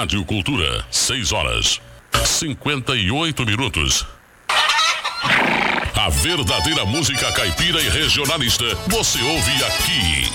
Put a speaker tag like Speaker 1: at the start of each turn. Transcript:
Speaker 1: Rádio Cultura, 6h58. A verdadeira música caipira e regionalista você ouve aqui.